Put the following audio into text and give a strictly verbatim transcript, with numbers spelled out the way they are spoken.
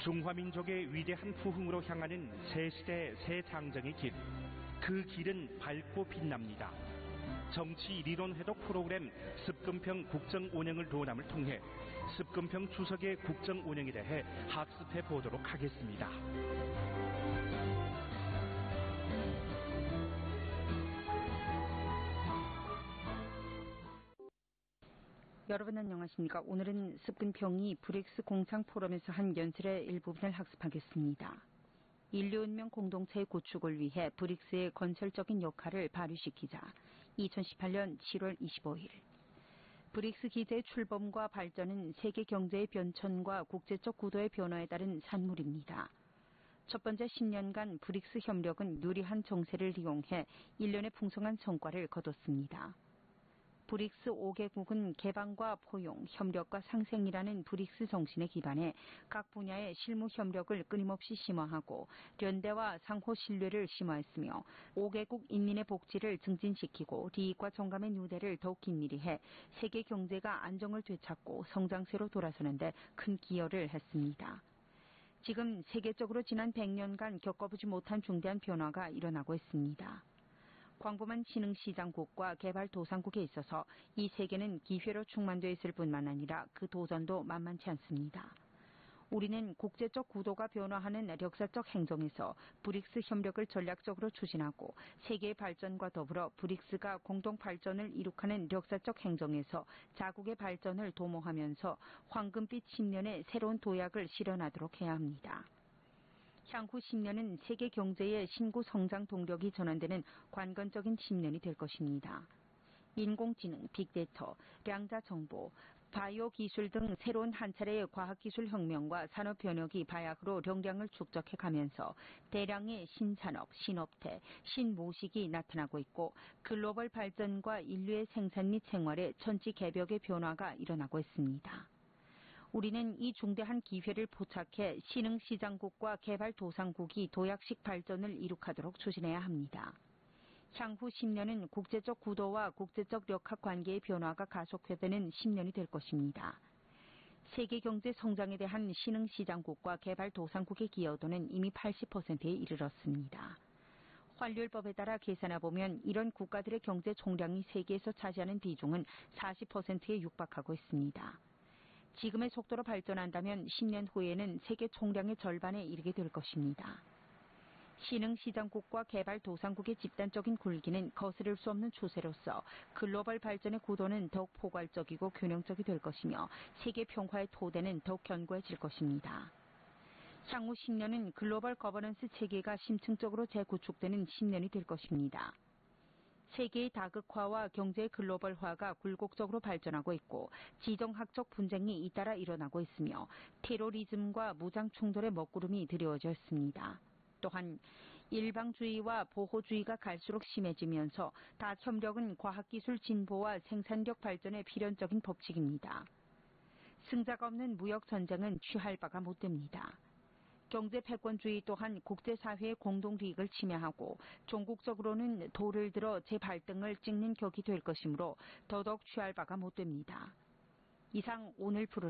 중화민족의 위대한 부흥으로 향하는 새 시대 새 장정의 길. 그 길은 밝고 빛납니다. 정치 이론 회독 프로그램 습근평 국정 운영을 도남을 통해 습근평 주석의 국정 운영에 대해 학습해 보도록 하겠습니다. 여러분 안녕하십니까. 오늘은 습근평이 브릭스 공상포럼에서 한 연설의 일부분을 학습하겠습니다. 인류운명 공동체의 구축을 위해 브릭스의 건설적인 역할을 발휘시키자. 이천십팔 년 칠월 이십오일. 브릭스 기제의 출범과 발전은 세계 경제의 변천과 국제적 구도의 변화에 따른 산물입니다. 첫 번째 십 년간 브릭스 협력은 유리한 정세를 이용해 일련의 풍성한 성과를 거뒀습니다. 브릭스 오 개국은 개방과 포용, 협력과 상생이라는 브릭스 정신에 기반해 각 분야의 실무 협력을 끊임없이 심화하고 연대와 상호 신뢰를 심화했으며 오 개국 인민의 복지를 증진시키고利益과 정감의 누대를 더욱 긴밀히 해 세계 경제가 안정을 되찾고 성장세로 돌아서는 데 큰 기여를 했습니다. 지금 세계적으로 지난 백 년간 겪어보지 못한 중대한 변화가 일어나고 있습니다. 광범한 신흥시장국과 개발도상국에 있어서 이 세계는 기회로 충만되어 있을 뿐만 아니라 그 도전도 만만치 않습니다. 우리는 국제적 구도가 변화하는 역사적 행정에서 브릭스 협력을 전략적으로 추진하고 세계의 발전과 더불어 브릭스가 공동 발전을 이룩하는 역사적 행정에서 자국의 발전을 도모하면서 황금빛 십 년의 새로운 도약을 실현하도록 해야 합니다. 향후 십 년은 세계 경제의 신구 성장 동력이 전환되는 관건적인 십 년이 될 것입니다. 인공지능, 빅데이터, 량자 정보, 바이오 기술 등 새로운 한 차례의 과학기술 혁명과 산업 변혁이 바야흐로 역량을 축적해 가면서 대량의 신산업, 신업태, 신모식이 나타나고 있고 글로벌 발전과 인류의 생산 및 생활의 천지개벽의 변화가 일어나고 있습니다. 우리는 이 중대한 기회를 포착해 신흥시장국과 개발도상국이 도약식 발전을 이룩하도록 추진해야 합니다. 향후 십 년은 국제적 구도와 국제적 역학관계의 변화가 가속화되는 십 년이 될 것입니다. 세계 경제 성장에 대한 신흥시장국과 개발도상국의 기여도는 이미 팔십 퍼센트에 이르렀습니다. 환율법에 따라 계산해보면 이런 국가들의 경제 총량이 세계에서 차지하는 비중은 사십 퍼센트에 육박하고 있습니다. 지금의 속도로 발전한다면 십 년 후에는 세계 총량의 절반에 이르게 될 것입니다. 신흥시장국과 개발도상국의 집단적인 굴기는 거스를 수 없는 추세로서 글로벌 발전의 구도는 더욱 포괄적이고 균형적이 될 것이며 세계 평화의 토대는 더욱 견고해질 것입니다. 향후 십 년은 글로벌 거버넌스 체계가 심층적으로 재구축되는 십 년이 될 것입니다. 세계의 다극화와 경제의 글로벌화가 굴곡적으로 발전하고 있고 지정학적 분쟁이 잇따라 일어나고 있으며 테러리즘과 무장 충돌의 먹구름이 드리워져 있습니다. 또한 일방주의와 보호주의가 갈수록 심해지면서 다협력은 과학기술 진보와 생산력 발전의 필연적인 법칙입니다. 승자가 없는 무역전쟁은 취할 바가 못 됩니다. 경제 패권주의 또한 국제사회의 공동利益을 침해하고 종국적으로는 돌을 들어 재발등을 찍는 격이 될 것이므로 더더욱 취할 바가 못 됩니다. 이상 오늘 프로